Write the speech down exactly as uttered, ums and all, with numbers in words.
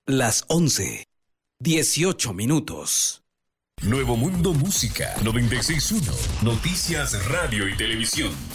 Las once, dieciocho minutos. Nuevo Mundo Música noventa y seis punto uno. Noticias, radio y televisión.